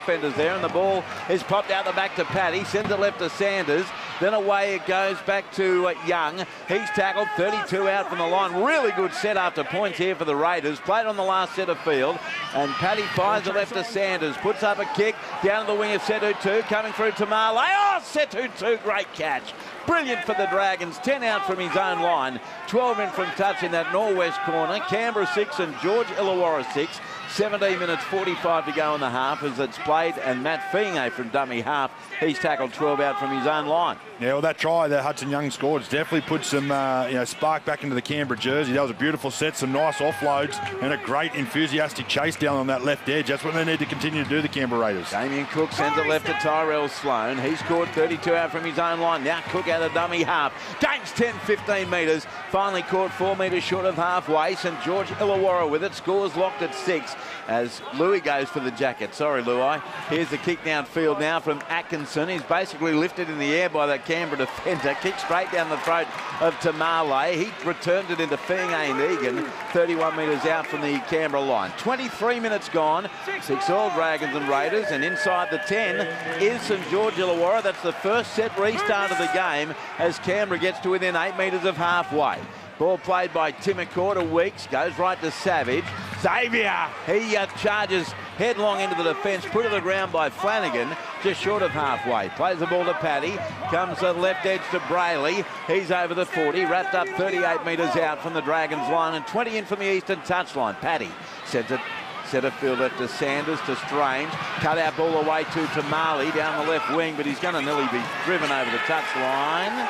Defenders there, and the ball is popped out the back to Paddy, sends it left to Sanders, then away it goes back to Young. He's tackled, 32 out from the line. Really good set after points here for the Raiders. Played on the last set of field, and Paddy fires it left to Sanders, puts up a kick down to the wing of Setutu, coming through to Marley. Oh, Setutu, great catch. Brilliant for the Dragons, 10 out from his own line, 12 in from touch in that northwest corner. Canberra 6 and George Illawarra 6. 17 minutes 45 to go in the half as it's played, and Matt Fiinge from dummy half, he's tackled 12 out from his own line. Yeah, well, that try that Hudson Young scored has definitely put some spark back into the Canberra jersey. That was a beautiful set, some nice offloads, and a great enthusiastic chase down on that left edge. That's what they need to continue to do, the Canberra Raiders. Damien Cook sends it left to Tyrell Sloan. He's scored 32 out from his own line. Now Cook out of dummy half. Gains 10, 15 metres. Finally caught 4 metres short of halfway. St George Illawarra with it. Scores locked at 6 as Louis goes for the jacket. Sorry, Louis. Here's the kick downfield now from Atkinson. He's basically lifted in the air by that Canberra defender. Kick straight down the throat of Tamale. He returned it into Fiinge and Egan, 31 metres out from the Canberra line. 23 minutes gone. 6-all Dragons and Raiders, and inside the 10 is St George Illawarra. That's the first set restart of the game as Canberra gets to within 8 metres of halfway. Ball played by Timmacourt to Weeks, goes right to Savage. Xavier, he charges headlong into the defence, put to the ground by Flanagan, just short of halfway. Plays the ball to Paddy, comes to the left edge to Brayley. He's over the 40, wrapped up 38 metres out from the Dragons line and 20 in from the eastern touchline. Paddy sends it centre field left to Sanders, to Strange. Cut out ball away to Tamale down the left wing, but he's going to nearly be driven over the touchline.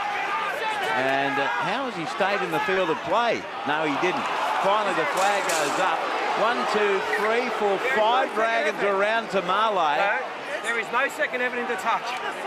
And how has he stayed in the field of play? No, he didn't. Finally, the flag goes up. 1, 2, 3, 4, 5 Dragons around Tamale. No, there is no second evidence to touch.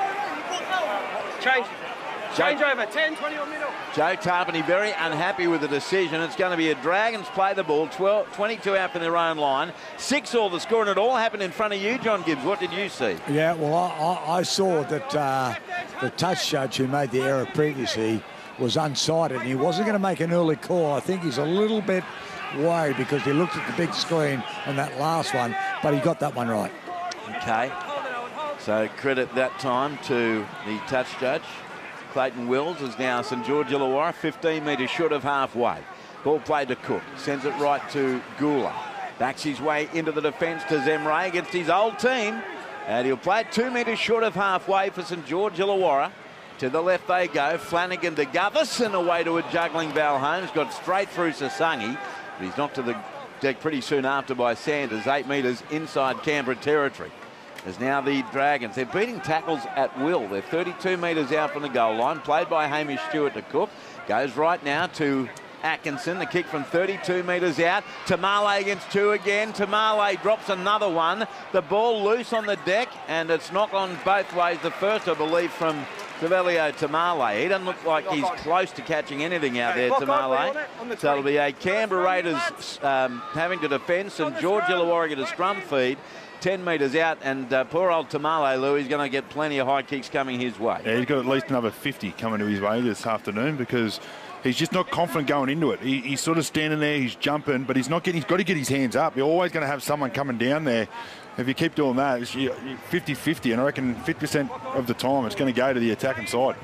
Change over, 10, 20 or middle. Joe Tarpany very unhappy with the decision. It's going to be a Dragons play the ball, 22 out from their own line. 6-all the score, and it all happened in front of you, John Gibbs. What did you see? Yeah, well, I saw that the touch judge who made the error previously was unsighted, and he wasn't going to make an early call. I think he's a little bit worried because he looked at the big screen on that last one, but he got that one right. Okay, so credit that time to the touch judge. Clayton Wills is now St George Illawarra, 15 metres short of halfway. Ball played to Cook, sends it right to Gula. Backs his way into the defence to Zemre against his old team, and he'll play it 2 metres short of halfway for St George Illawarra. To the left they go, Flanagan to Gutherson, away to a juggling Val Holmes, got straight through Sasangi, but he's knocked to the deck pretty soon after by Sanders, 8 metres inside Canberra territory. There's now the Dragons. They're beating tackles at will. They're 32 metres out from the goal line, played by Hamish Stewart to Cook. Goes right now to Atkinson, the kick from 32 metres out. Tamale against 2 again. Tamale drops another one. The ball loose on the deck, and it's knocked on both ways. The first, I believe, from Savelio Tamale. He doesn't look like he's close to catching anything out there, Tamale. So it'll be a Canberra Raiders having to defend. St George Illawarra get a scrum feed. 10 metres out, and poor old Tamale, Lou, he's going to get plenty of high kicks coming his way. Yeah, he's got at least another 50 coming to his way this afternoon because he's just not confident going into it. He's sort of standing there, he's jumping, but he's got to get his hands up. You're always going to have someone coming down there. If you keep doing that, it's 50-50, and I reckon 50% of the time it's going to go to the attacking side.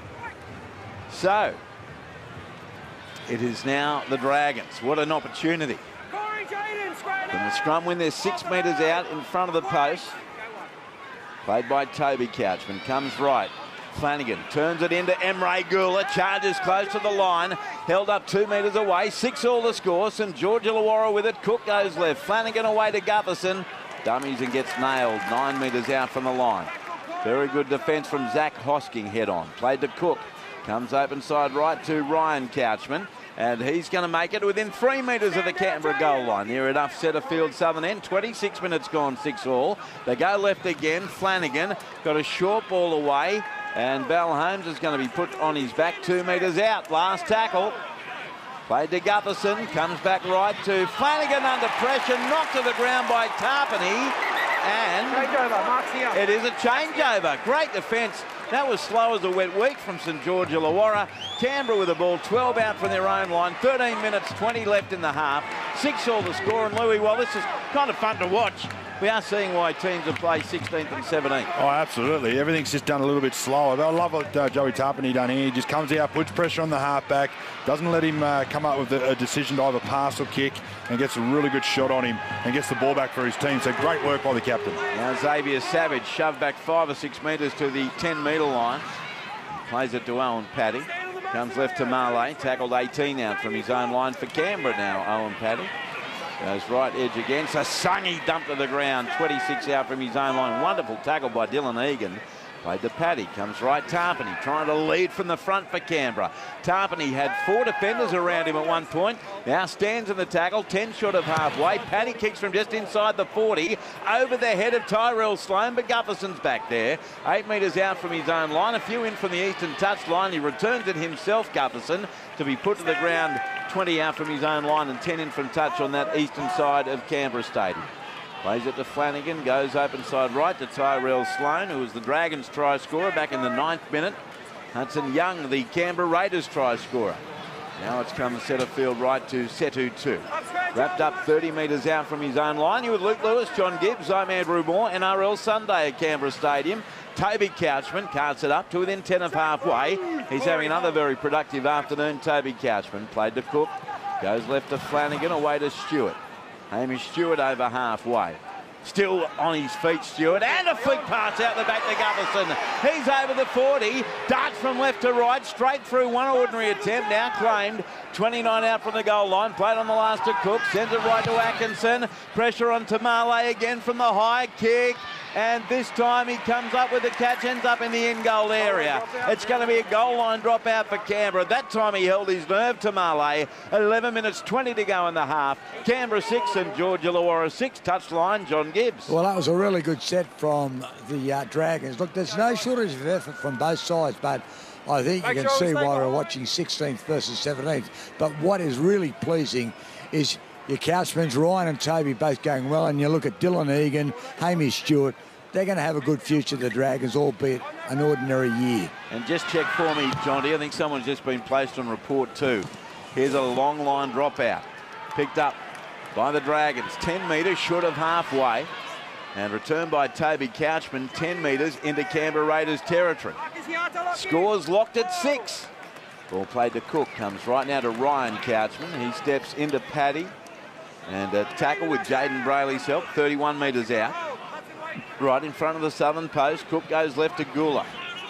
So, it is now the Dragons. What an opportunity. And the scrum when they're 6 metres out in front of the post. Played by Toby Couchman. Comes right. Flanagan turns it into Emre Gula. Charges close to the line. Held up 2 metres away. 6-all the score. St George Illawarra with it. Cook goes left. Flanagan away to Gutherson. Dummies and gets nailed. 9 metres out from the line. Very good defence from Zach Hosking head on. Played to Cook. Comes open side right to Ryan Couchman. And he's going to make it within 3 metres of the Canberra goal line. Near enough centre field southern end. 26 minutes gone, 6-all. They go left again. Flanagan got a short ball away. And Val Holmes is going to be put on his back 2 metres out. Last tackle. Played to Gutherson. Comes back right to Flanagan under pressure. Knocked to the ground by Tarpany. And it is a changeover. Great defence. That was slow as a wet week from St George Illawarra. Canberra with the ball, 12 out from their own line, 13 minutes, 20 left in the half. 6-all the score, and Louis, well, this is kind of fun to watch. we are seeing why teams have played 16th and 17th. Oh, absolutely. Everything's just done a little bit slower. I love what Joey Tarpany done here. He just comes out, puts pressure on the halfback, doesn't let him come up with a decision to either pass or kick, and gets a really good shot on him and gets the ball back for his team. So great work by the captain. Now Xavier Savage shoved back 5 or 6 metres to the 10-metre line. Plays it to Owen Paddy. Comes left to Marley. Tackled 18 out from his own line for Canberra now, Owen Paddy. Goes right edge again. Sasangi dumped to the ground. 26 out from his own line. Wonderful tackle by Dylan Egan. Played to Paddy. Comes right Tarpany. Trying to lead from the front for Canberra. Tarpany had 4 defenders around him at one point. Now stands in the tackle. 10 short of halfway. Paddy kicks from just inside the 40. Over the head of Tyrell Sloan. But Gutherson's back there. 8 metres out from his own line. A few in from the eastern touch line. He returns it himself, Gutherson, to be put to the ground 20 out from his own line and 10 in from touch on that eastern side of Canberra Stadium. Plays it to Flanagan, goes open side right to Tyrell Sloan, who was the Dragons try scorer back in the 9th minute. Hudson Young, the Canberra Raiders try scorer. Now it's come centre field right to Setu 2. Wrapped up 30 metres out from his own line. You with Luke Lewis, John Gibbs, I'm Andrew Moore, NRL Sunday at Canberra Stadium. Toby Couchman carts it up to within 10 of halfway. He's having another very productive afternoon. Toby Couchman played to Cook. Goes left to Flanagan, away to Stewart. Hamish Stewart over halfway. Still on his feet, Stewart, and a flick pass out the back to Gutherson. He's over the 40, darts from left to right, straight through one ordinary attempt, now claimed. 29 out from the goal line, played on the last to Cook, sends it right to Atkinson. Pressure on Tamale again from the high kick. And this time he comes up with the catch, ends up in the in-goal area. It's going to be a goal line dropout for Canberra. That time he held his nerve to Marley. 11 minutes 20 to go in the half. Canberra 6 and George Illawarra 6. Touchline, John Gibbs. Well, that was a really good set from the Dragons. Look, there's no shortage of effort from both sides, but I think you can see why we're watching 16th versus 17th. But what is really pleasing is your Couchmans, Ryan and Toby both going well, and you look at Dylan Egan, Hamish Stewart, they're going to have a good future, the Dragons, albeit an ordinary year. And just check for me, Jonty, I think someone's just been placed on report too. Here's a long line dropout. Picked up by the Dragons, 10 metres short of halfway. And returned by Toby Couchman, 10 metres into Canberra Raiders territory. Scores locked at 6. Ball played to Cook, comes right now to Ryan Couchman. He steps into Paddy. And a tackle with Jaden Brayley's help, 31 metres out. Right in front of the southern post. Cook goes left to Gula.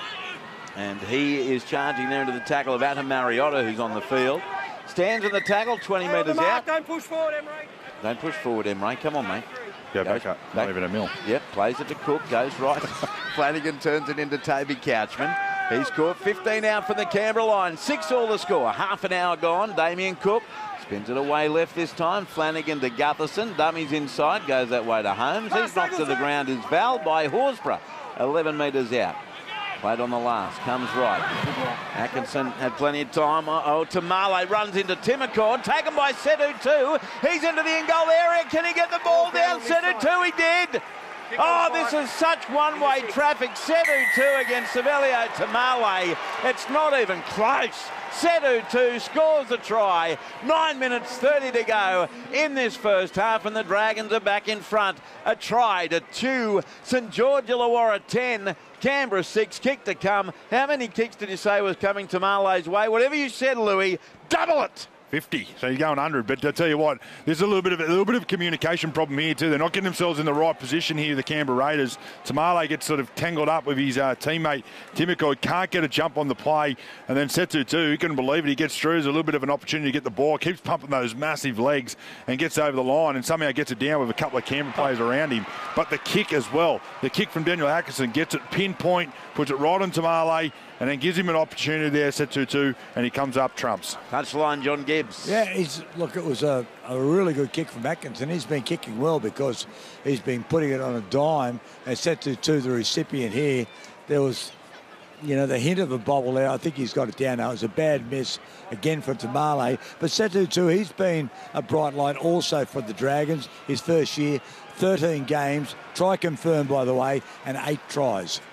And he is charging there into the tackle of Adam Mariota, who's on the field. Stands in the tackle, 20 metres out. Don't push forward, Emre. Don't push forward, Emre. Come on, mate. Go back up. Not even a mil. Yep, plays it to Cook, goes right. Flanagan turns it into Toby Couchman. He's caught 15 out from the Canberra line. 6 all the score. Half an hour gone. Damien Cook spins it away left this time. Flanagan to Gutherson. Dummies inside. Goes that way to Holmes. He's knocked to the ground is Val by Horsburgh. 11 metres out. Played on the last. Comes right. Atkinson had plenty of time. Tamale runs into Timmercord. Taken by Setu 2. He's into the in-goal area. Can he get the ball down? Setu 2. He did. Oh, this is such one-way traffic. Setu 2 against Savelio Tamale. It's not even close. Setu 2 scores a try. 9 minutes 30 to go in this first half, and the Dragons are back in front. A try to 2. St George Illawarra 10. Canberra 6. Kick to come. How many kicks did you say was coming Tamale's way? Whatever you said, Louis, double it. 50, so he's going 100. But I tell you what, there's a little bit of communication problem here too. They're not getting themselves in the right position here, the Canberra Raiders. Tamale gets sort of tangled up with his teammate Timoko. Can't get a jump on the play, and then Setu too. He couldn't believe it. He gets through. There's a little bit of an opportunity to get the ball. Keeps pumping those massive legs and gets over the line, and somehow gets it down with a couple of Canberra players around him. But the kick as well. The kick from Daniel Atkinson gets it pinpoint, puts it right on Tamale, and then gives him an opportunity there, Setu 2, and he comes up trumps. Touchline, John Gibbs. Yeah, look, it was a really good kick from Atkinson. He's been kicking well because he's been putting it on a dime. And Setu 2, the recipient here, there was, the hint of a bobble there. I think he's got it down now. It was a bad miss again for Tamale. But Setu 2, he's been a bright light also for the Dragons. His first year, 13 games, try confirmed, by the way, and 8 tries.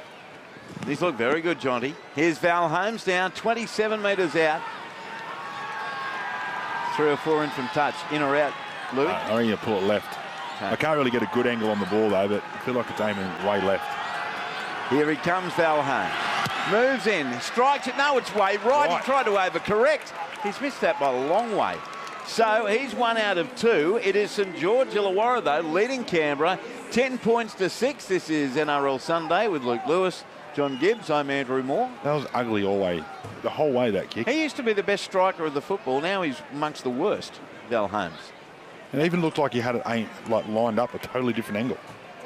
These look very good, Jonty. Here's Val Holmes down, 27 metres out. 3 or 4 in from touch. In or out, Louis? I think you pull it left. I can't really get a good angle on the ball, though, but I feel like it's aiming way left. Here he comes, Valheim. Moves in, strikes it. No, it's way right. He tried to overcorrect. He's missed that by a long way. So he's 1 out of 2. It is St George Illawarra, though, leading Canberra 10 points to 6. This is NRL Sunday with Luke Lewis, John Gibbs. I'm Andrew Moore. That was ugly the whole way, that kick. He used to be the best striker of the football. Now he's amongst the worst, Valheim. It even looked like he had it lined up a totally different angle.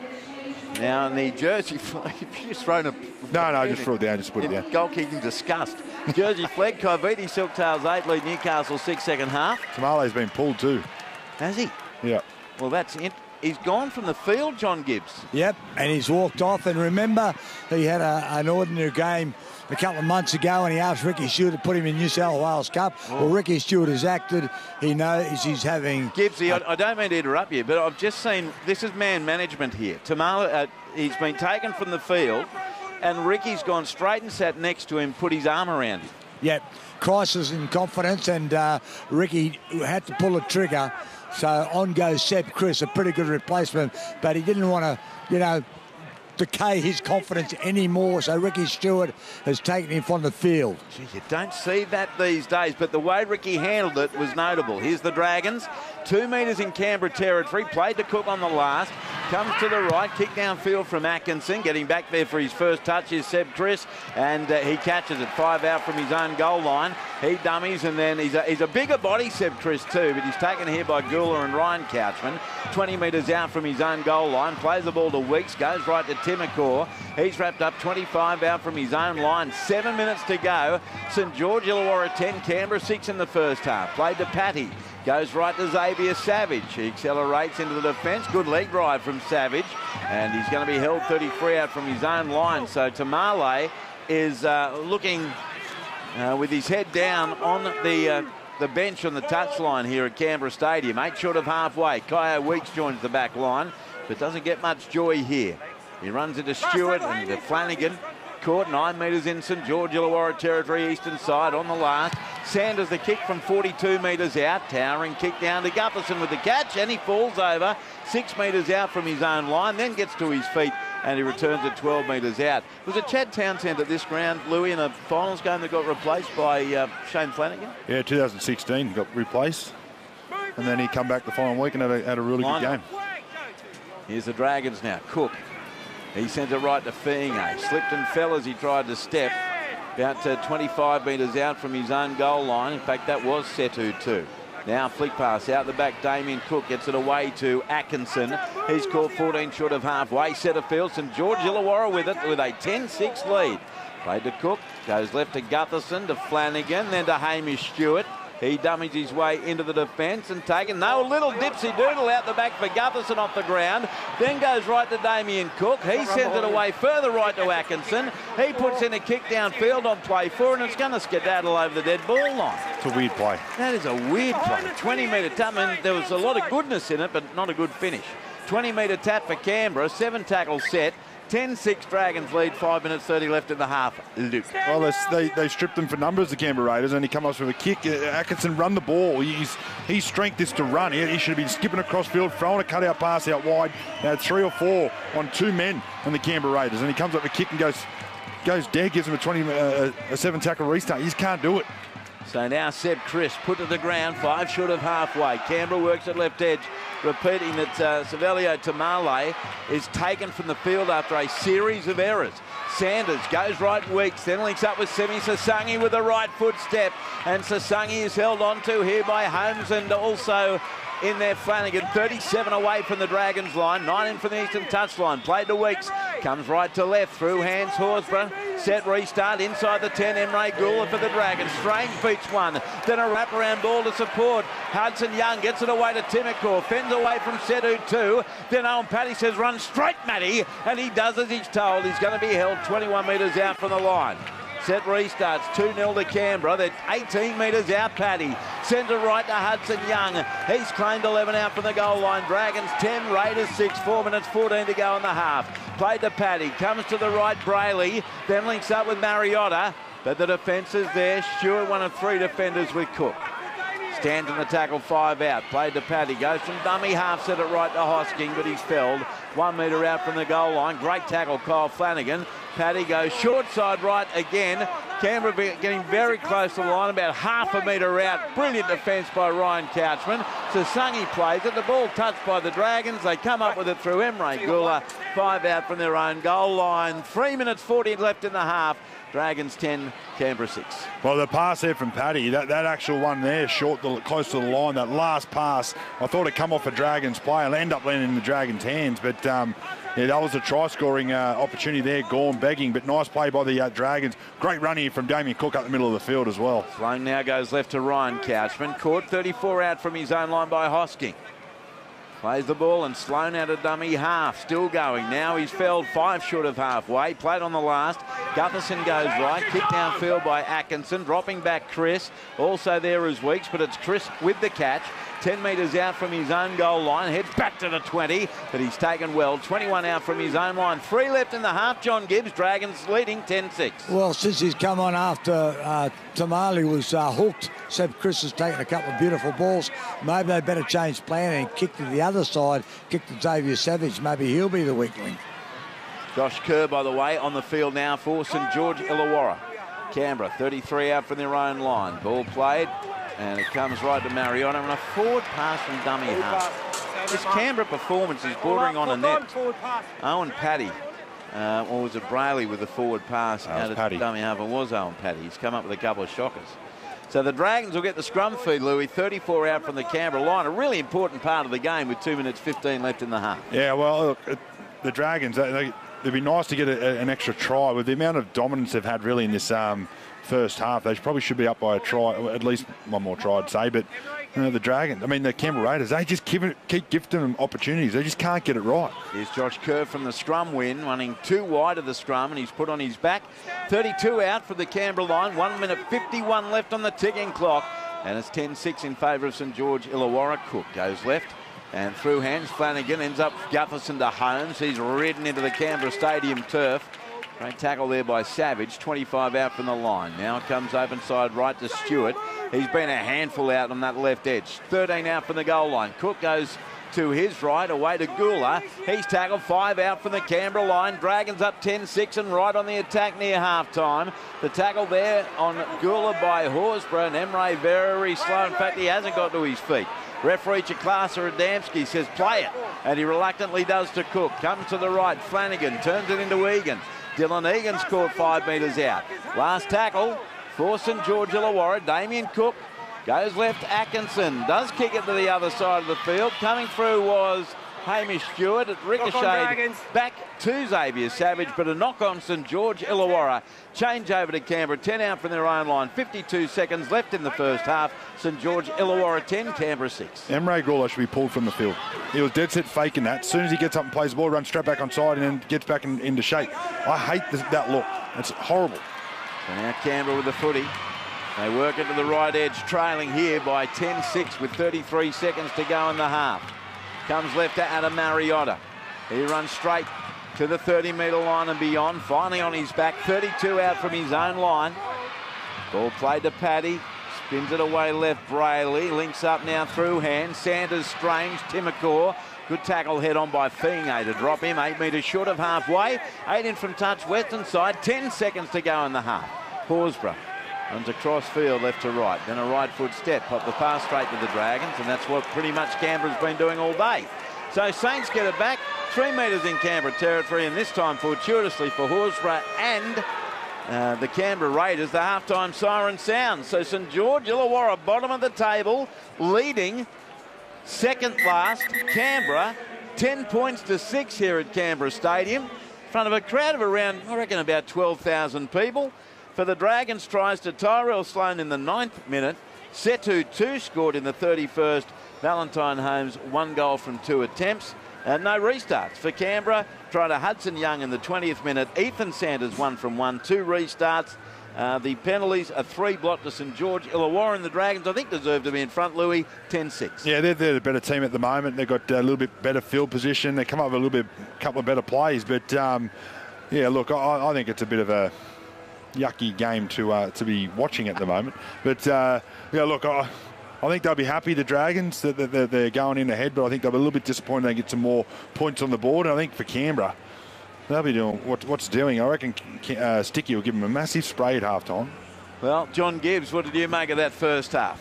Now in the jersey flag, if you just thrown a... No, just throw it down, just put it down. Goal kicking disgust. Jersey flag, Coiviti Silktails 8, lead Newcastle 6 second half. Tamale's been pulled too. Has he? Yeah. Well, that's it. He's gone from the field, John Gibbs. Yep, and he's walked off. And remember, he had an ordinary game a couple of months ago and he asked Ricky Stewart to put him in New South Wales Cup. Well, Ricky Stewart has acted. He knows he's having... Gibbsy, I don't mean to interrupt you, but I've just seen, this is man management here. Tamale, he's been taken from the field and Ricky's gone straight and sat next to him, put his arm around him. Yep, crisis in confidence, and Ricky had to pull the trigger. So on goes Seb Chris, a pretty good replacement, but he didn't want to, decay his confidence anymore. So Ricky Stewart has taken him from the field. Gee, you don't see that these days, but the way Ricky handled it was notable. Here's the Dragons, 2 metres in Canberra territory, played to Cook on the last, comes to the right, kick downfield from Atkinson, getting back there for his first touch is Seb Chris, and he catches it 5 out from his own goal line. He dummies, and then he's a bigger body, Seb Chris too, but he's taken here by Gula and Ryan Couchman. 20 metres out from his own goal line, plays the ball to Weeks, goes right to Timacor. He's wrapped up 25 out from his own line. 7 minutes to go. St George Illawarra 10, Canberra 6 in the first half. Played to Patty. Goes right to Xavier Savage. He accelerates into the defence. Good leg drive from Savage. And he's going to be held 33 out from his own line. So Tamale is looking with his head down on the bench on the touchline here at Canberra Stadium. 8 short of halfway. Kyo Weeks joins the back line, but doesn't get much joy here. He runs into Stewart and to Flanagan. Caught 9 metres in St George Illawarra territory, eastern side on the last. Sanders the kick from 42 metres out. Towering kick down to Gutherson with the catch, and he falls over 6 metres out from his own line, then gets to his feet and he returns at 12 metres out. Was it Chad Townsend at this ground, Louis, in a finals game that got replaced by Shane Flanagan? Yeah, 2016 got replaced. And then he come back the following week and had a really good game. Here's the Dragons now. Cook. He sent it right to Fiinga. Slipped and fell as he tried to step. About 25 metres out from his own goal line. In fact, that was Setu too. Now flick pass out the back. Damien Cook gets it away to Atkinson. He's caught 14 short of halfway. Setterfield. St George Illawarra with it with a 10-6 lead. Played to Cook. Goes left to Gutherson, to Flanagan, then to Hamish Stewart. He dummies his way into the defence and taken. No, little dipsy doodle out the back for Gutherson off the ground. Then goes right to Damien Cook. He sends it away further right to Atkinson. He puts in a kick downfield on play 4 and it's going to skedaddle over the dead ball line. It's a weird play. That is a weird play. 20-metre tap. I mean, there was a lot of goodness in it, but not a good finish. 20-metre tap for Canberra. 7 tackles set. 10-6 Dragons lead, 5 minutes 30 left in the half. Luke. Well, they stripped them for numbers, the Canberra Raiders, and he comes with a kick. Atkinson run the ball. His strength is to run. He should have been skipping across field, throwing a cutout pass out wide. They had 3 or 4 on 2 men on the Canberra Raiders, and he comes up the kick and goes dead, gives him a 7 tackle restart. He just can't do it. So now Seb Chris put to the ground, 5 short of halfway. Canberra works at left edge, repeating that Savelio Tamale is taken from the field after a series of errors. Sanders goes right Weeks, then links up with Semi Sasangi with a right foot step, and Sasangi is held onto here by Holmes and also in there Flanagan. 37 away from the Dragons line, 9 in from the eastern touchline. Played to Weeks, comes right to left through hands Horsburgh. Set restart inside the 10. Emre Gula for the Dragons. Strange beats one. Then a wraparound ball to support. Hudson Young gets it away to Timacor. Fends away from Setu too. Then Owen Paddy says run straight, Matty. And he does as he's told. He's going to be held 21 metres out from the line. Set restarts, 2-0 to Canberra. They're 18 metres out, Paddy. Sends it right to Hudson Young. He's claimed 11 out from the goal line. Dragons 10, Raiders 6, 4 minutes 14 to go in the half. Played to Paddy, comes to the right, Brayley, then links up with Mariotta, but the defence is there. Stewart, one of 3 defenders with Cook. Stands in the tackle, 5 out. Played to Paddy. Goes from dummy half, set it right to Hosking, but he's felled. 1 metre out from the goal line. Great tackle, Kyle Flanagan. Paddy goes short side right again. Canberra getting very close to the line, about half a metre out. Brilliant defence by Ryan Couchman. Sasangi plays it. The ball touched by the Dragons. They come up with it through Emre Gula. 5 out from their own goal line. 3 minutes 40 left in the half. Dragons 10, Canberra 6. Well, the pass there from Paddy, that actual one there, close to the line, that last pass, I thought it come off a Dragons player. It'll end up landing in the Dragons' hands, but yeah, that was a try-scoring opportunity there. Gorn begging, but nice play by the Dragons. Great run here from Damien Cook up the middle of the field as well. Sloan now goes left to Ryan Couchman. Caught 34 out from his own line by Hosking. Plays the ball and Sloan out of dummy half. Still going. Now he's felled 5 short of halfway. Played on the last. Gutherson goes right. Kicked downfield by Atkinson. Dropping back Chris. Also there is Weeks, but it's Chris with the catch. 10 metres out from his own goal line. Heads back to the 20, but he's taken well. 21 out from his own line. 3 left in the half. John Gibbs, Dragons leading 10-6. Well, since he's come on after Tamale was hooked, Seb Chris has taken a couple of beautiful balls. Maybe they better change plan and kick to the other side, kick to Xavier Savage. Maybe he'll be the weakling. Josh Kerr, by the way, on the field now for St George Illawarra. Canberra, 33 out from their own line. Ball played, and it comes right to Mariota, and a forward pass from dummy half. This Canberra performance is bordering on a net. Owen Paddy, or was it Brayley with the forward pass out of dummy half? It was Owen Paddy. He's come up with a couple of shockers. So the Dragons will get the scrum feed, Louis. 34 out from the Canberra line. A really important part of the game with 2 minutes 15 left in the half. Yeah, well, look, the Dragons, it'd be nice to get an extra try. With the amount of dominance they've had really in this first half, they probably should be up by a try, at least one more try, I'd say. But the Dragons, the Canberra Raiders, they just keep gifting them opportunities. They just can't get it right. Here's Josh Kerr from the scrum win, running 2 wide of the scrum, and he's put on his back. 32 out for the Canberra line. 1 minute 51 left on the ticking clock. And it's 10-6 in favour of St George Illawarra. Cook goes left. And through hands, Flanagan ends up Gutherson to Holmes. He's ridden into the Canberra Stadium turf. Great tackle there by Savage. 25 out from the line. Now comes open side right to Stewart. He's been a handful out on that left edge. 13 out from the goal line. Cook goes to his right, away to Gula. He's tackled. 5 out from the Canberra line. Dragons up 10-6 and right on the attack near half-time. The tackle there on Gula by Horsburgh, and Emre very slow. In fact, he hasn't got to his feet. Referee Chaklasa Adamski says play it, and he reluctantly does to Cook. Comes to the right, Flanagan turns it into Egan. Dylan Egan's caught 5 metres out. Last tackle for St George Illawarra. Damien Cook goes left. Atkinson does kick it to the other side of the field. Coming through was Hamish Stewart. It ricocheted back to Xavier Savage, but a knock on St George Illawarra. Change over to Canberra. 10 out from their own line. 52 seconds left in the first half. St George Illawarra 10, Canberra 6. Emre Gula should be pulled from the field. He was dead set faking that. As soon as he gets up and plays the ball, runs straight back on side and then gets back into shape. I hate that look. It's horrible. So now Canberra with the footy. They work it to the right edge, trailing here by 10-6 with 33 seconds to go in the half. Comes left to Adam Mariota. He runs straight to the 30-metre line and beyond. Finally on his back, 32 out from his own line. Ball played to Paddy. Spins it away left, Brayley. Links up now through hands. Sanders, Strange, Timacor. Good tackle head on by Finger to drop him. 8 metres short of halfway. 8 in from touch, western side. 10 seconds to go in the half. Horsburgh runs across field left to right. Then a right foot step. Pop the pass straight to the Dragons, and that's what pretty much Canberra's been doing all day. So Saints get it back. 3 metres in Canberra territory, and this time fortuitously for Horsburgh and the Canberra Raiders, the halftime siren sounds. So St George Illawarra bottom of the table, leading second last Canberra, 10 points to 6 here at Canberra Stadium, in front of a crowd of around, I reckon, about 12,000 people. For the Dragons, tries to Tyrell Sloan in the 9th minute. Setu 2 scored in the 31st. Valentine Holmes 1 goal from 2 attempts. No restarts for Canberra. Tried to Hudson Young in the 20th minute. Ethan Sanders 1 from 1. 2 restarts. The penalties are 3 blocked to St George Illawarra, and the Dragons, I think, deserve to be in front, Louis, 10-6. Yeah, they're the better team at the moment. They've got a little bit better field position. They come up with a couple of better plays. But, yeah, look, I think it's a bit of a yucky game to be watching at the moment. But, yeah, look, I think they'll be happy, the Dragons, that they're going in ahead, but I think they'll be a little bit disappointed they get some more points on the board. And I think for Canberra, they'll be doing what's doing. I reckon Sticky will give them a massive spray at half-time. Well, John Gibbs, what did you make of that first half?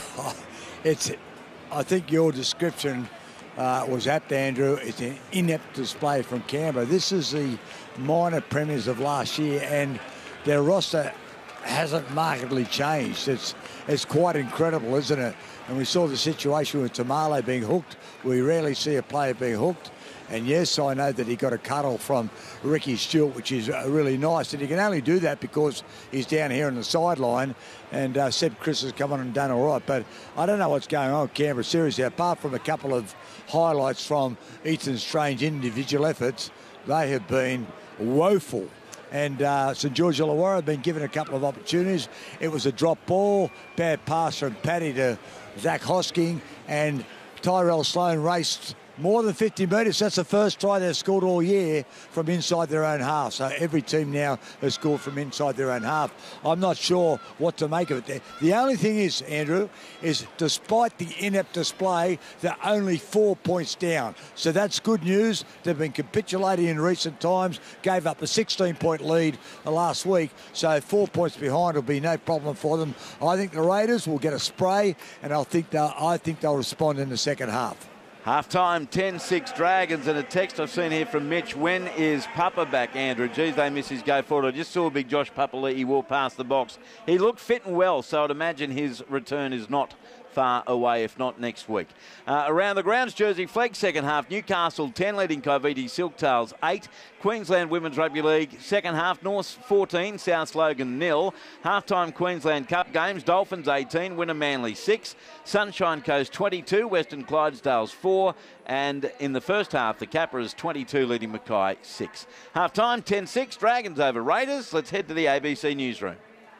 I think your description was apt, Andrew. It's an inept display from Canberra. This is the minor premiers of last year, and their roster hasn't markedly changed. It's quite incredible, isn't it? And we saw the situation with Tamale being hooked. We rarely see a player being hooked. And yes, I know that he got a cuddle from Ricky Stewart, which is really nice. And he can only do that because he's down here on the sideline. And Seb Chris has come on and done all right. But I don't know what's going on with Canberra seriously. Apart from a couple of highlights from Ethan Strange individual efforts, they have been woeful. And St George Illawarra have been given a couple of opportunities. It was a drop ball, bad pass from Paddy to Zach Hosking, and Tyrell Sloan raced more than 50 metres. That's the first try they've scored all year from inside their own half. So every team now has scored from inside their own half. I'm not sure what to make of it. The only thing is, Andrew, is despite the inept display, they're only 4 points down. So that's good news. They've been capitulating in recent times, gave up a 16-point lead last week. So 4 points behind will be no problem for them. I think the Raiders will get a spray, and I think they'll respond in the second half. Half-time, 10-6 Dragons, and a text I've seen here from Mitch. When is Papa back, Andrew? Geez, they miss his go forward. I just saw a big Josh Papali'i walk past the box. He looked fit and well, so I'd imagine his return is not far away, if not next week. Around the grounds, Jersey Flegg, second half. Newcastle 10, leading Coviti Silktails 8. Queensland Women's Rugby League, second half. North 14, South Logan 0. Half-time Queensland Cup games, Dolphins 18, Winner Manly 6. Sunshine Coast 22, Western Clydesdales 4. And in the first half, the Capras 22, leading Mackay 6. Half-time, 10-6, Dragons over Raiders. Let's head to the ABC newsroom.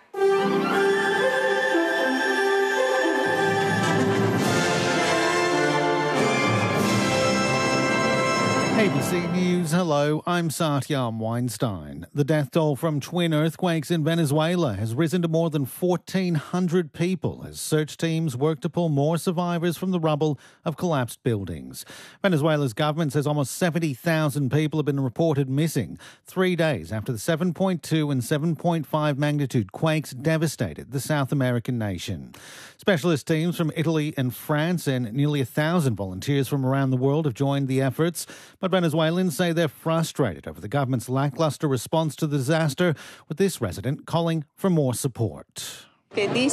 ABC News, hello, I'm Satyam Weinstein. The death toll from twin earthquakes in Venezuela has risen to more than 1,400 people as search teams work to pull more survivors from the rubble of collapsed buildings. Venezuela's government says almost 70,000 people have been reported missing 3 days after the 7.2 and 7.5 magnitude quakes devastated the South American nation. Specialist teams from Italy and France and nearly 1,000 volunteers from around the world have joined the efforts, but Venezuelans say they're frustrated over the government's lacklustre response to the disaster, with this resident calling for more support. They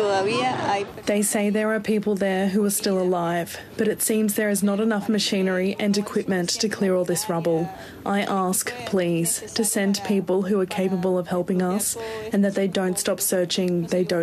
say there are people there who are still alive, but it seems there is not enough machinery and equipment to clear all this rubble. I ask, please, to send people who are capable of helping us, and that they don't stop searching.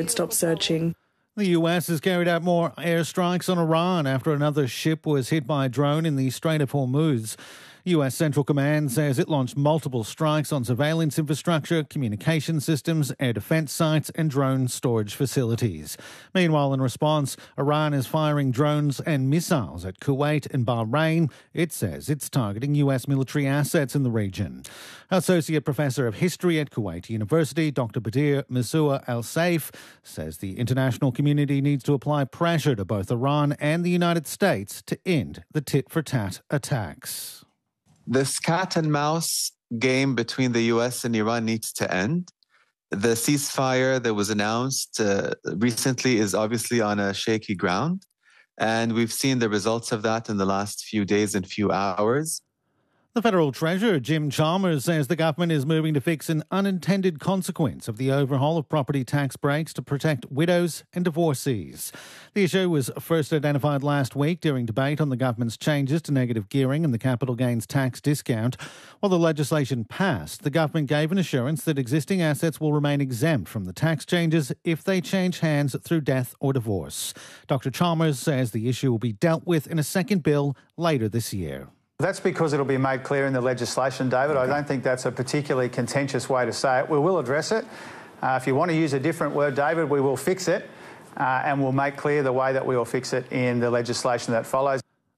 The US has carried out more airstrikes on Iran after another ship was hit by a drone in the Strait of Hormuz. US Central Command says it launched multiple strikes on surveillance infrastructure, communication systems, air defense sites and drone storage facilities. Meanwhile, in response, Iran is firing drones and missiles at Kuwait and Bahrain. It says it's targeting US military assets in the region. Associate Professor of History at Kuwait University, Dr. Badir Misua Al-Saif, says the international community needs to apply pressure to both Iran and the United States to end the tit-for-tat attacks. This cat and mouse game between the U.S. and Iran needs to end. The ceasefire that was announced recently is obviously on a shaky ground, and we've seen the results of that in the last few days and few hours. The Federal Treasurer, Jim Chalmers, says the government is moving to fix an unintended consequence of the overhaul of property tax breaks to protect widows and divorcees. The issue was first identified last week during debate on the government's changes to negative gearing and the capital gains tax discount. While the legislation passed, the government gave an assurance that existing assets will remain exempt from the tax changes if they change hands through death or divorce. Dr. Chalmers says the issue will be dealt with in a second bill later this year. That's because it'll be made clear in the legislation, David. I don't think that's a particularly contentious way to say it. We will address it. If you want to use a different word, David, we will fix it and we'll make clear the way that we will fix it in the legislation that follows.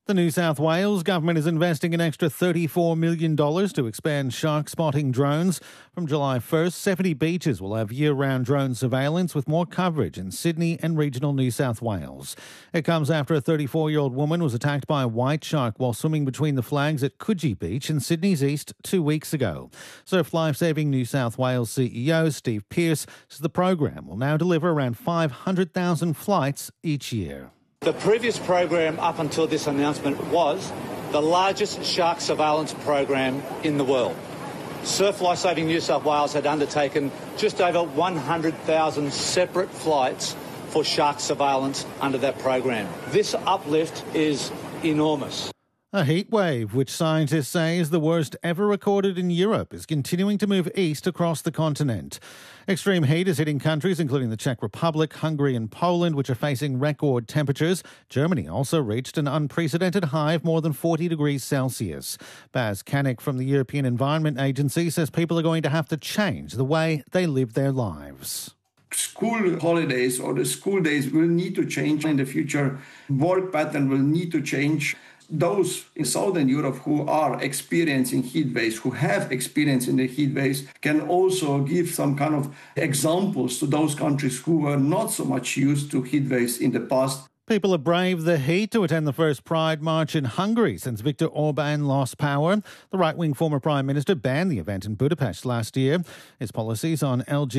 The New South Wales government is investing an extra $34 million to expand shark spotting drones. From July 1st, 70 beaches will have year-round drone surveillance with more coverage in Sydney and regional New South Wales. It comes after a 34-year-old woman was attacked by a white shark while swimming between the flags at Coogee Beach in Sydney's east 2 weeks ago. Surf Lifesaving New South Wales CEO Steve Pearce says the program will now deliver around 500,000 flights each year. The previous program up until this announcement was the largest shark surveillance program in the world. Surf Lifesaving New South Wales had undertaken just over 100,000 separate flights for shark surveillance under that program. This uplift is enormous. A heat wave, which scientists say is the worst ever recorded in Europe, is continuing to move east across the continent. Extreme heat is hitting countries including the Czech Republic, Hungary and Poland, which are facing record temperatures. Germany also reached an unprecedented high of more than 40 degrees Celsius. Baz Kanik from the European Environment Agency says people are going to have to change the way they live their lives. School holidays or the school days will need to change in the future. Work pattern will need to change. Those in Southern Europe who are experiencing heat waves, who have experience in the heat waves, can also give some kind of examples to those countries who were not so much used to heat waves in the past. People have braved the heat to attend the first Pride March in Hungary since Viktor Orban lost power. The right-wing former Prime Minister banned the event in Budapest last year. His policies on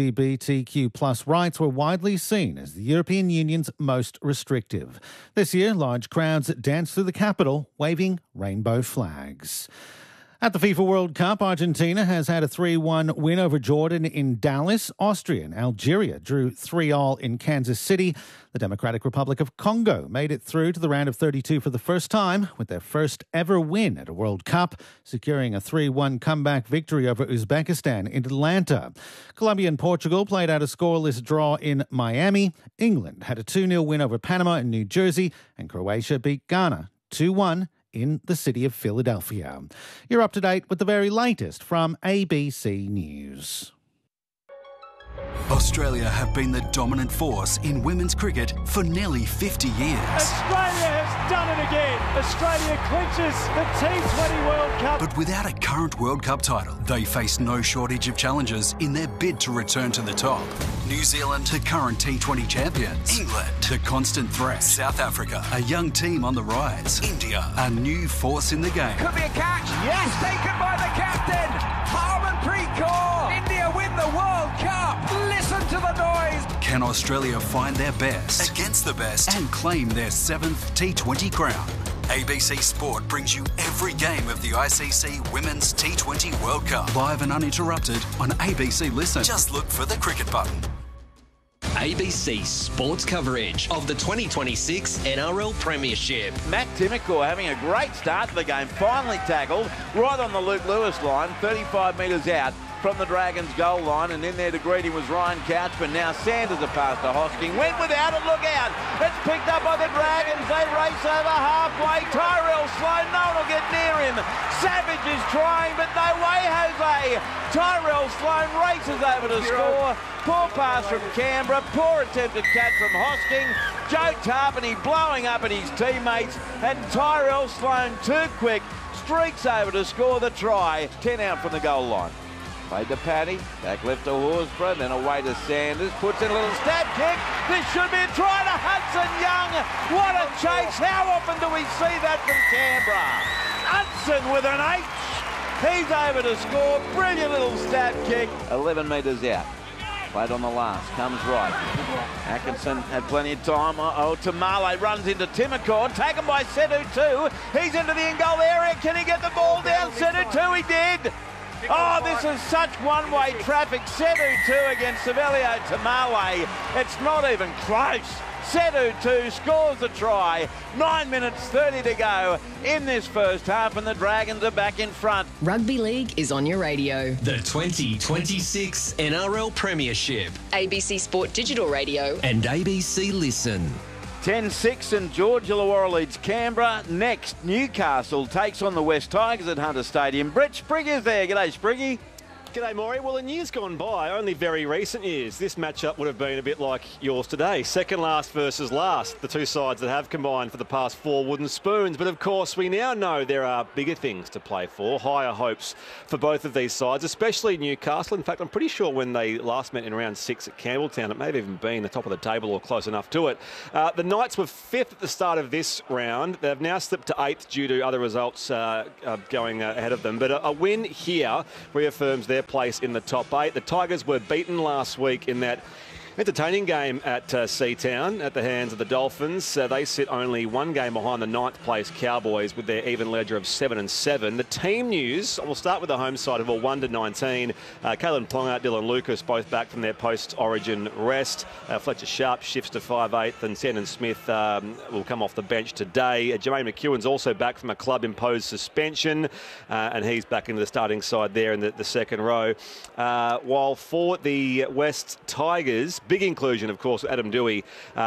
LGBTQ+ rights were widely seen as the European Union's most restrictive. This year, large crowds danced through the capital, waving rainbow flags. At the FIFA World Cup, Argentina has had a 3-1 win over Jordan in Dallas. Austria and Algeria drew 3-3 in Kansas City. The Democratic Republic of Congo made it through to the round of 32 for the first time with their first ever win at a World Cup, securing a 3-1 comeback victory over Uzbekistan in Atlanta. Colombia and Portugal played out a scoreless draw in Miami. England had a 2-0 win over Panama in New Jersey, and Croatia beat Ghana 2-1 in the city of Philadelphia. You're up to date with the very latest from ABC News. Australia have been the dominant force in women's cricket for nearly 50 years. Australia has done it again. Australia clinches the T20 World Cup. But without a current World Cup title, they face no shortage of challenges in their bid to return to the top. New Zealand, the current T20 champions. England, the constant threat. South Africa, a young team on the rise. India, a new force in the game. Could be a catch. Yes, taken by the captain. Harmanpreet Kaur. India win the World Cup. Listen to the noise. Can Australia find their best against the best and claim their 7th T20 crown? ABC Sport brings you every game of the ICC Women's T20 World Cup, live and uninterrupted on ABC Listen. Just look for the cricket button. ABC Sports coverage of the 2026 NRL Premiership. Matt Timokor having a great start to the game, finally tackled right on the Luke Lewis line, 35 metres out from the Dragons goal line, and in there to greet him was Ryan Couchman. Now Sanders a pass to Hosking, went without it, look out, it's picked up by the Dragons, they race over halfway, Tyrell Sloan, no one will get near him, Savage is trying but no way Jose, Tyrell Sloan races over to score, poor pass from Canberra, poor attempted catch from Hosking, Joe Tarpany blowing up at his teammates, and Tyrell Sloan too quick, streaks over to score the try, 10 out from the goal line. Played to Paddy, back left to Horsburgh, then away to Sanders, puts in a little stab kick. This should be a try to Hudson Young. What a chase. How often do we see that from Canberra? Hudson with an H. He's over to score. Brilliant little stab kick. 11 metres out. Played on the last, comes right. Atkinson had plenty of time. Tamale runs into Timokor, taken by Sedu too. He's into the in-goal area. Can he get the ball down? Sedu too, he did. Oh, this is such one-way traffic. Sedu 2 against Savelio Tamale. It's not even close. Sedu 2 scores the try. 9 minutes 30 to go in this first half, and the Dragons are back in front. Rugby League is on your radio. The 2026 NRL Premiership. ABC Sport Digital Radio and ABC Listen. 10-6 and George Illawarra leads Canberra. Next, Newcastle takes on the West Tigers at Hunter Stadium. Brett Sprigg is there. G'day, Spriggy. G'day, Maury. Well, in years gone by, only very recent years, this matchup would have been a bit like yours today. Second last versus last, the two sides that have combined for the past 4 wooden spoons. But of course, we now know there are bigger things to play for, higher hopes for both of these sides, especially Newcastle. In fact, I'm pretty sure when they last met in round 6 at Campbelltown, it may have even been the top of the table or close enough to it. The Knights were 5th at the start of this round. They've now slipped to 8th due to other results going ahead of them. But a win here reaffirms their place in the top 8. The Tigers were beaten last week in that entertaining game at Seatown at the hands of the Dolphins. They sit only 1 game behind the 9th place Cowboys with their even ledger of 7-7. The team news, we'll start with the home side of all 1-19. Kalyn Ponga, Dylan Lucas, both back from their post-origin rest. Fletcher Sharp shifts to 5/8 and Sandon Smith will come off the bench today. Jermaine McEwen's also back from a club-imposed suspension and he's back into the starting side there in the second row. While for the West Tigers, big inclusion, of course, Adam Doueihi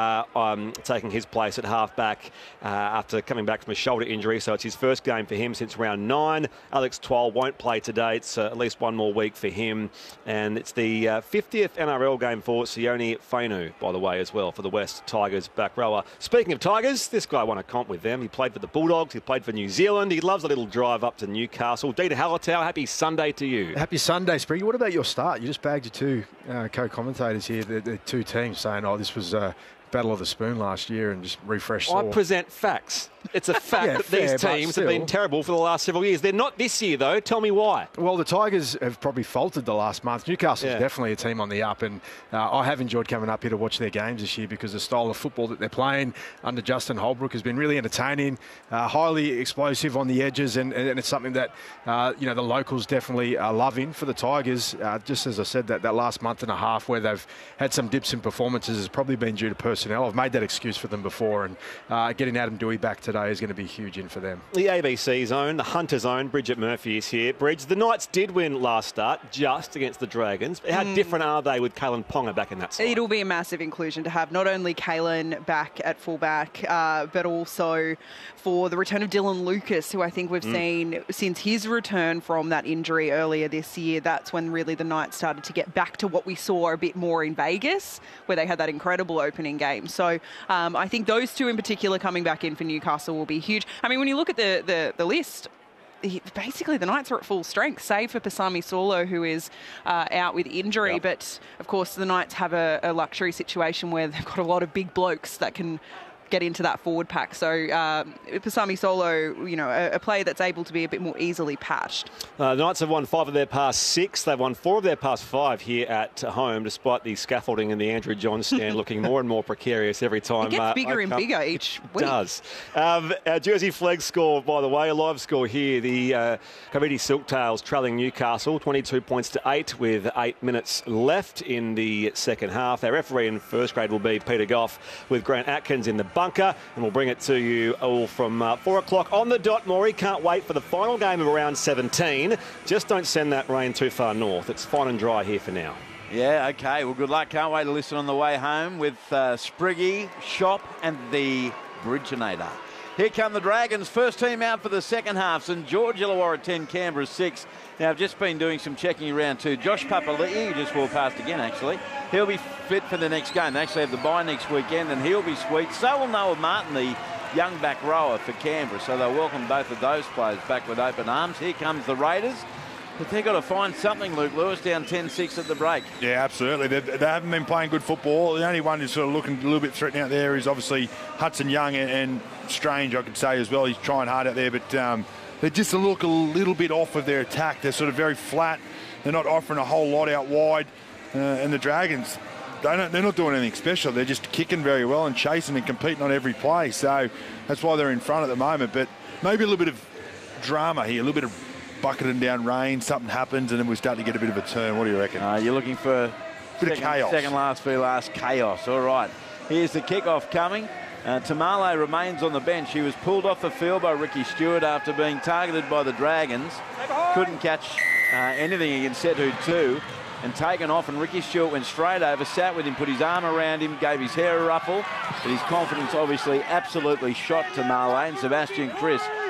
taking his place at half-back after coming back from a shoulder injury. So it's his first game for him since round 9. Alex Twal won't play today. It's at least 1 more week for him. And it's the 50th NRL game for Sione Fainu, by the way, as well, for the West Tigers back rower. Speaking of Tigers, this guy won a comp with them. He played for the Bulldogs. He played for New Zealand. He loves a little drive up to Newcastle. Dita Hallertau, happy Sunday to you. Happy Sunday, Spriggy. What about your start? You just bagged your 2 co-commentators here. The 2 teams saying, this was a Battle of the Spoon last year and just refresh. I present facts. It's a fact that these teams have been terrible for the last several years. They're not this year, though. Tell me why. Well, the Tigers have probably faltered the last month. Newcastle's definitely a team on the up, and I have enjoyed coming up here to watch their games this year because the style of football that they're playing under Justin Holbrook has been really entertaining, highly explosive on the edges, and it's something that the locals definitely are loving for the Tigers. Just as I said, that last month and a half where they've had some dips in performances has probably been due to personnel. I've made that excuse for them before, and getting Adam Doueihi back today is going to be huge in for them. The ABC zone, the Hunter zone, Bridget Murphy is here. Bridge, the Knights did win last start just against the Dragons. How different are they with Kalyn Ponga back in that side? It'll be a massive inclusion to have not only Kalyn back at fullback, but also for the return of Dylan Lucas, who I think we've seen since his return from that injury earlier this year. That's when really the Knights started to get back to what we saw a bit more in Vegas, where they had that incredible opening game. So I think those 2 in particular coming back in for Newcastle will be huge. I mean, when you look at the list, basically the Knights are at full strength, save for Pasami Saulo, who is out with injury. Yep. But, of course, the Knights have a luxury situation where they've got a lot of big blokes that can get into that forward pack. So Pasami Saulo, a player that's able to be a bit more easily patched. The Knights have won 5 of their past 6. They've won 4 of their past 5 here at home, despite the scaffolding in the Andrew Johns stand looking more and more precarious every time. It gets bigger and bigger each week. It does. Our Jersey Flag score, by the way, a live score here. The Cavite Silktails trailing Newcastle 22 points to 8 with 8 minutes left in the second half. Our referee in first grade will be Peter Goff with Grant Atkins in the bunker, and we'll bring it to you all from 4 o'clock on the dot. Maury, can't wait for the final game of round 17. Just don't send that rain too far north. It's fine and dry here for now. Yeah, okay. Well, good luck. Can't wait to listen on the way home with Spriggy, Shop and the Bridgeinator. Here come the Dragons. First team out for the second half. St George Illawarra 10, Canberra 6. Now, I've just been doing some checking around too. Josh Papali'i, who just walked past again, actually. He'll be fit for the next game. They actually have the bye next weekend, and he'll be sweet. So will Noah Martin, the young back rower for Canberra. So they'll welcome both of those players back with open arms. Here comes the Raiders. But they've got to find something, Luke Lewis, down 10-6 at the break. Yeah, absolutely. They haven't been playing good football. The only one who's sort of looking a little bit threatening out there is obviously Hudson Young and Strange, I could say as well. He's trying hard out there, but they just look a little bit off of their attack. They're sort of very flat. They're not offering a whole lot out wide. And the Dragons, they're not doing anything special. They're just kicking very well and chasing and competing on every play. So that's why they're in front at the moment. But maybe a little bit of drama here, a little bit of bucketing down rain, something happens, and then we start to get a bit of a turn. What do you reckon? You're looking for a bit of chaos. Second last for last chaos. All right. Here's the kickoff coming. Tamale remains on the bench. He was pulled off the field by Ricky Stewart after being targeted by the Dragons. Couldn't catch anything against Setu 2 and taken off, and Ricky Stewart went straight over, sat with him, put his arm around him, gave his hair a ruffle, but his confidence obviously absolutely shot Tamale, and Sebastian Chris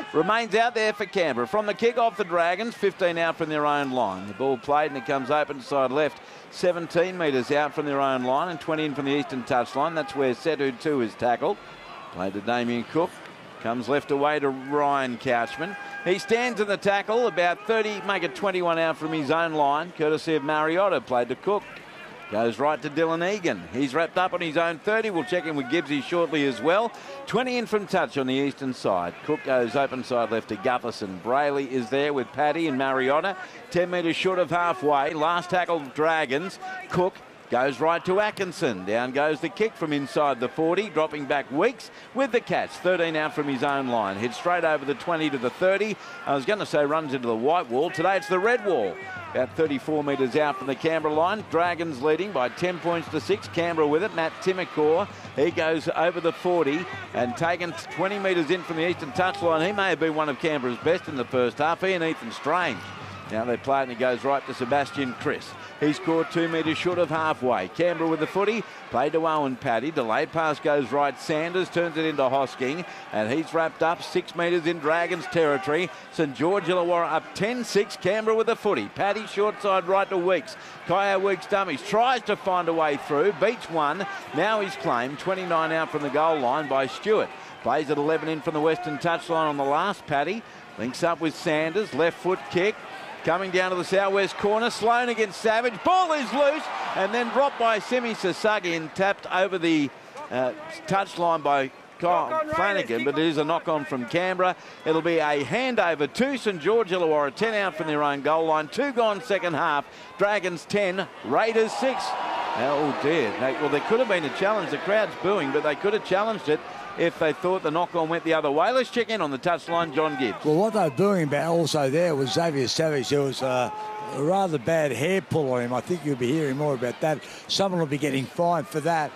remains out there for Canberra. From the kick off the Dragons, 15 out from their own line. The ball played and it comes open side left, 17 metres out from their own line and 20 in from the eastern touchline. That's where Setu 2 is tackled. Played to Damien Cook. Comes left away to Ryan Couchman. He stands in the tackle, about 30, make it 21 out from his own line, courtesy of Mariota. Played to Cook. Goes right to Dylan Egan. He's wrapped up on his own 30. We'll check in with Gibbsy shortly as well. 20 in from touch on the eastern side. Cook goes open side left to Gutherson. Brayley is there with Paddy and Mariota. 10 metres short of halfway. Last tackle, Dragons. Cook goes right to Atkinson. Down goes the kick from inside the 40. Dropping back Weeks with the catch. 13 out from his own line. Heads straight over the 20 to the 30. I was going to say runs into the white wall. Today it's the red wall. About 34 metres out from the Canberra line. Dragons leading by 10 points to 6. Canberra with it. Matt Timokor. He goes over the 40 and taken 20 metres in from the eastern touchline. He may have been one of Canberra's best in the first half. He and Ethan Strange. Now they play it and it goes right to Sebastian Chris. He scored 2 metres short of halfway. Canberra with the footy. Played to Owen Paddy. Delayed pass goes right. Sanders turns it into Hosking. And he's wrapped up 6 metres in Dragons territory. St George Illawarra up 10-6. Canberra with the footy. Paddy short side right to Weeks. Kaya Weeks dummies. Tries to find a way through. Beats one. Now he's claimed. 29 out from the goal line by Stewart. Plays at 11 in from the western touchline on the last. Paddy links up with Sanders. Left foot kick. Coming down to the southwest corner, Sloan against Savage. Ball is loose and then dropped by Simi Sasagi and tapped over the touchline by Flanagan, but it is a knock-on from Canberra. It'll be a handover to St George Illawarra, 10 out from their own goal line. 2 gone second half. Dragons 10, Raiders 6. Oh dear. Well, there could have been a challenge. The crowd's booing, but they could have challenged it if they thought the knock-on went the other way. Let's check in on the touchline, John Gibbs. Well, what they were booing about also there was Xavier Savage. There was a rather bad hair pull on him. I think you'll be hearing more about that. Someone will be getting fined for that.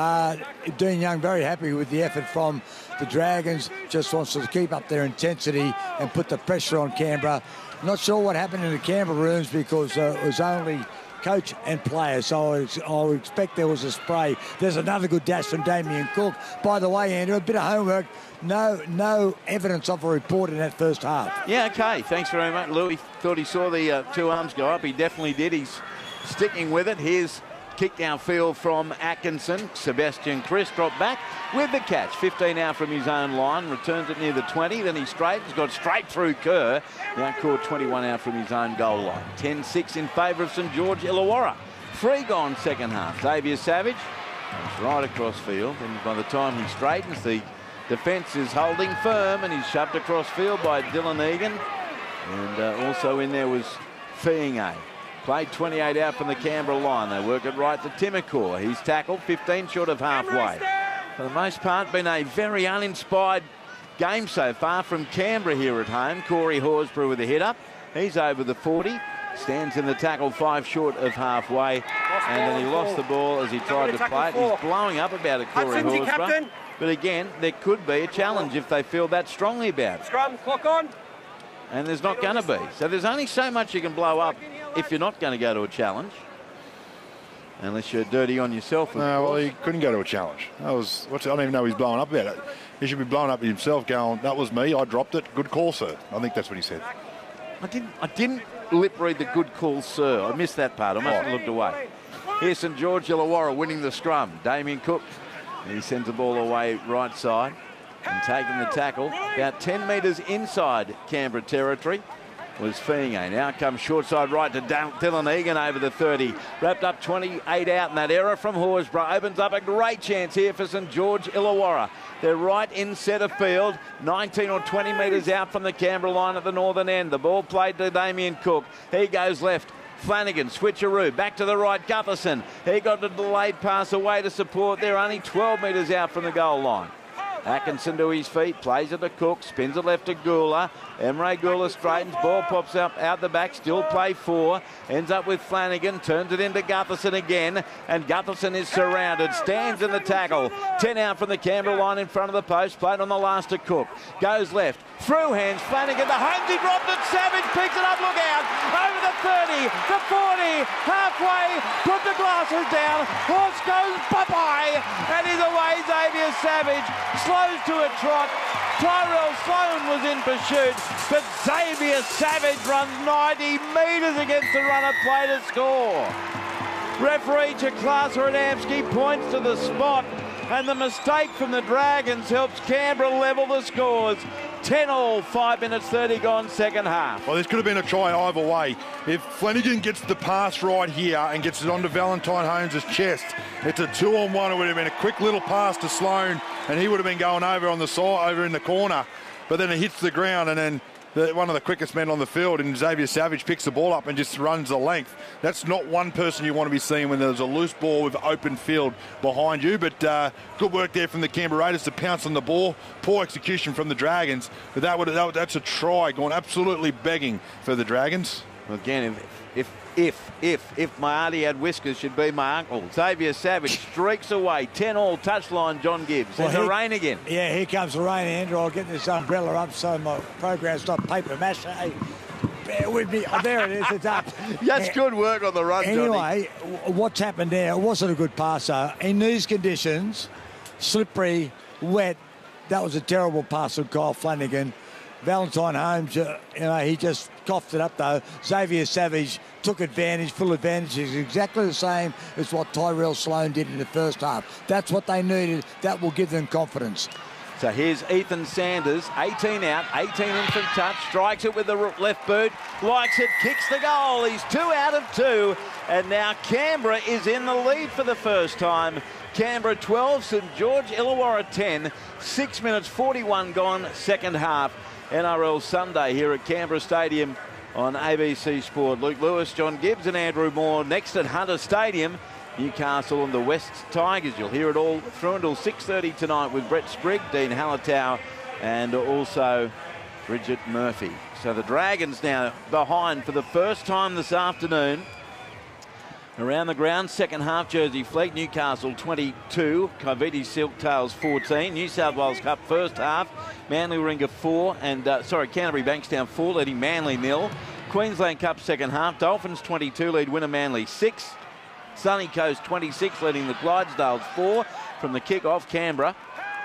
Dean Young very happy with the effort from the Dragons. Just wants to keep up their intensity and put the pressure on Canberra. Not sure what happened in the Canberra rooms because it was only coach and players, so I would expect there was a spray. There's another good dash from Damien Cook. By the way, Andrew, a bit of homework. No evidence of a report in that first half. Yeah, okay. Thanks very much. Louis thought he saw the 2 arms go up. He definitely did. He's sticking with it. Here's kick downfield from Atkinson. Sebastian Chris dropped back with the catch. 15 out from his own line. Returns it near the 20. Then he straightens. Got straight through Kerr. Now caught 21 out from his own goal line. 10-6 in favour of St George Illawarra. 3 gone second half. Xavier Savage comes right across field. And by the time he straightens, the defence is holding firm. And he's shoved across field by Dylan Egan. And also in there was Fiinga. Played 28 out from the Canberra line. They work it right to Timokor. He's tackled 15 short of halfway. For the most part, been a very uninspired game so far from Canberra here at home. Corey Horsburgh with a hit up. He's over the 40. Stands in the tackle 5 short of halfway. And then he lost the ball as he tried to play it. He's blowing up about it, Corey Horsburgh. But again, there could be a challenge if they feel that strongly about it. Scrum, clock on. And there's not going to be. So there's only so much you can blow up if you're not going to go to a challenge. Unless you're dirty on yourself. No, well, he couldn't go to a challenge. I don't even know he's blowing up about it. He should be blowing up at himself going, that was me, I dropped it. Good call, sir. I think that's what he said. I didn't lip read the good call, sir. I missed that part. I must have looked away. Here's St George Illawarra winning the scrum. Damien Cook. He sends the ball away right side and taking the tackle. About 10 metres inside Canberra territory was Fiinga. Now comes short side right to Dylan Egan over the 30. Wrapped up 28 out in that error from Horsburgh. Opens up a great chance here for St George Illawarra. They're right in centre field, 19 or 20 metres out from the Canberra line at the northern end. The ball played to Damien Cook. He goes left. Flanagan, switcheroo, back to the right, Gutherson. He got a delayed pass away to support. They're only 12 metres out from the goal line. Atkinson to his feet, plays it to Cook, spins it left to Gula. Emre Gula straightens, ball pops up out the back, still play 4. Ends up with Flanagan, turns it into Gutherson again, and Gutherson is surrounded, stands in the tackle. 10 out from the Canberra line in front of the post, played on the last to Cook. Goes left, through hands, Flanagan to Holmes, he dropped it, Savage picks it up, look out, over the 30, the 40, halfway, put the glasses down, horse goes bye-bye, and is away. Xavier Savage slows to a trot. Tyrell Sloan was in pursuit, but Xavier Savage runs 90 metres against the runner play to score. Referee Chiclasa Adamski points to the spot, and the mistake from the Dragons helps Canberra level the scores. 10-all, 5 minutes 30 gone, second half. Well, this could have been a try either way. If Flanagan gets the pass right here and gets it onto Valentine Holmes' chest, it's a 2-on-1. It would have been a quick little pass to Sloan, and he would have been going over on the side, over in the corner. But then it hits the ground, and then one of the quickest men on the field, and Xavier Savage picks the ball up and just runs the length. That's not one person you want to be seeing when there's a loose ball with open field behind you. But good work there from the Canberra Raiders to pounce on the ball. Poor execution from the Dragons. But that's a try going absolutely begging for the Dragons. Again, if my auntie had whiskers, should be my uncle. Xavier Savage streaks away. 10-all, touchline John Gibbs. And the rain again. Yeah, here comes the rain, Andrew. I'll get this umbrella up so my program's not paper mache. Bear with me. Oh, there it is. It's up. That's good work on the run, Anyway, what's happened there, it wasn't a good pass. In these conditions, slippery, wet, that was a terrible pass of Kyle Flanagan. Valentine Holmes, he just coughed it up, though. Xavier Savage took advantage, full advantage. It's exactly the same as what Tyrell Sloan did in the first half. That's what they needed. That will give them confidence. So here's Ethan Sanders, 18 out, 18 in from touch, strikes it with the left boot, likes it, kicks the goal. He's 2 out of 2, and now Canberra is in the lead for the first time. Canberra 12, St George Illawarra 10, 6 minutes 41 gone, second half. NRL Sunday here at Canberra Stadium on ABC Sport. Luke Lewis, John Gibbs and Andrew Moore next at Hunter Stadium. Newcastle and the West Tigers. You'll hear it all through until 6:30 tonight with Brett Sprigg, Dean Hallertau and also Bridget Murphy. So the Dragons now behind for the first time this afternoon. Around the ground, second half, Jersey Fleet, Newcastle 22, Coiviti Silktails 14, New South Wales Cup first half, Manly Warringah 4, and Canterbury Bankstown 4, leading Manly 0. Queensland Cup second half, Dolphins 22, lead winner Manly 6. Sunny Coast 26, leading the Clydesdales 4 from the kick-off. Canberra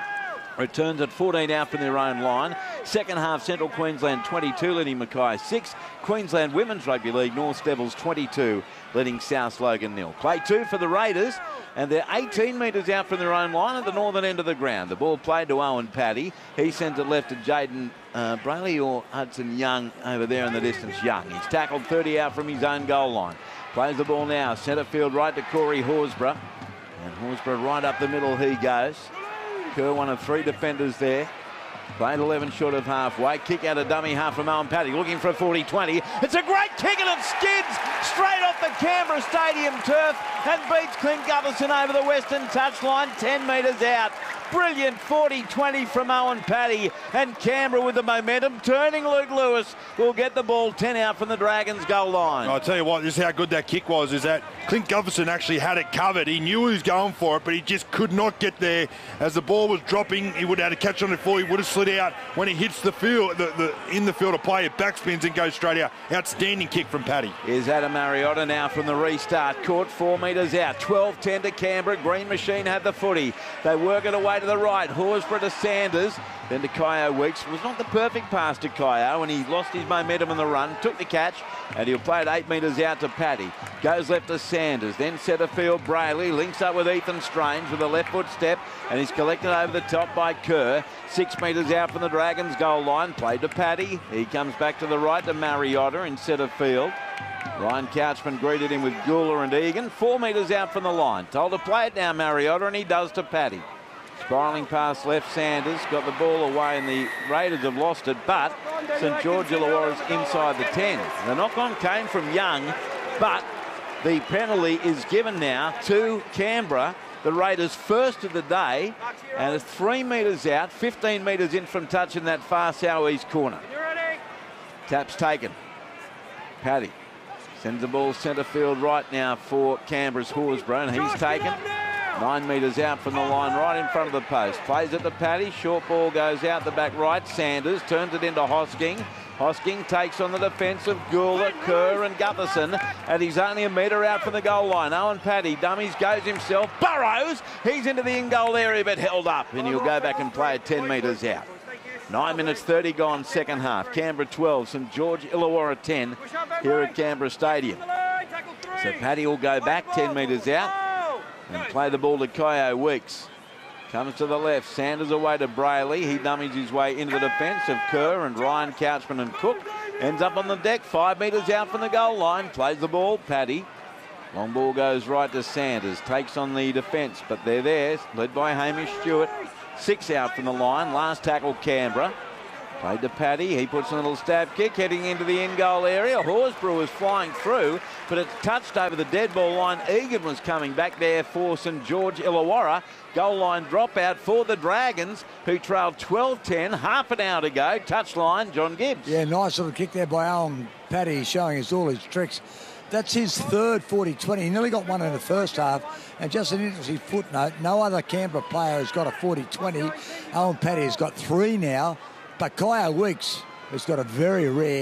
returns at 14 out from their own line. Second half, Central Queensland 22, leading Mackay 6. Queensland Women's Rugby League, North Devils 22, leading South Logan 0. Play 2 for the Raiders, and they're 18 metres out from their own line at the northern end of the ground. The ball played to Owen Paddy. He sends it left to Jaden Brayley or Hudson Young over there in the distance. Young. He's tackled 30 out from his own goal line. Plays the ball now, centre field right to Corey Horsburgh. And Horsburgh right up the middle he goes. Kerr, one of 3 defenders there. Played 11 short of halfway. Kick out a dummy half from Owen Paddy, looking for a 40-20. It's a great kick and it skids straight off the Canberra Stadium turf and beats Clint Gutherson over the western touchline, 10 metres out. Brilliant 40-20 from Owen Paddy, and Canberra with the momentum. Turning Luke Lewis will get the ball 10 out from the Dragons goal line. I'll tell you what, this is how good that kick was, is that Clint Gutherson actually had it covered. He knew he was going for it, but he just could not get there. As the ball was dropping, he would have had to catch on it before he would have slid out. When he hits the field, in the field of play, it backspins and goes straight out. Outstanding kick from Paddy. Here's Adam Mariotta now from the restart. Caught 4 metres out. 12-10 to Canberra. Green Machine had the footy. They work it away to the right. Horsburgh to Sanders. Then to Kyo Weeks. It was not the perfect pass to Kyo, and he lost his momentum in the run. Took the catch, and he'll play it 8 metres out to Paddy. Goes left to Sanders. Then centre field Brayley. Links up with Ethan Strange with a left foot step, and he's collected over the top by Kerr. 6 metres out from the Dragons goal line. Played to Paddy. He comes back to the right to Mariotta in centre field. Ryan Couchman greeted him with Gula and Egan. 4 metres out from the line. Told to play it now, Mariotta, and he does to Paddy. Spiralling past left, Sanders got the ball away, and the Raiders have lost it, but St George Illawarra's inside the 10. The knock-on came from Young, but the penalty is given now to Canberra, the Raiders' first of the day, and it's 3 metres out, 15 metres in from touch in that far south-east corner. Tap's taken. Paddy sends the ball centre field right now for Canberra's Horsburgh, and he's taken. 9 metres out from the line, right in front of the post. Plays it to Paddy. Short ball goes out the back right. Sanders turns it into Hosking. Hosking takes on the defence of Gula, Kerr and Gutherson, and he's only a metre out from the goal line. Owen Paddy dummies, goes himself, burrows. He's into the in-goal area, but held up, and he'll go back and play it 10 metres out. 9 minutes 30 gone second half. Canberra 12, St George Illawarra 10 here at Canberra Stadium. So Paddy will go back 10 metres out and play the ball to Kyo Weeks. Comes to the left. Sanders away to Brayley. He dummies his way into the defence of Kerr and Ryan, Couchman and Cook. Ends up on the deck, 5 metres out from the goal line. Plays the ball, Paddy. Long ball goes right to Sanders. Takes on the defence, but they're there. Led by Hamish Stewart. 6 out from the line. Last tackle, Canberra. Played to Paddy. He puts a little stab kick heading into the in-goal area. Horsburgh was flying through, but it's touched over the dead ball line. Egan was coming back there for St George Illawarra. Goal line dropout for the Dragons, who trailed 12-10 half an hour to go. Touchline, John Gibbs. Yeah, nice little kick there by Owen Paddy, showing us all his tricks. That's his third 40-20. He nearly got one in the first half. And just an interesting footnote, no other Canberra player has got a 40-20. Owen Paddy has got 3 now. But Kyo Weeks has got a very rare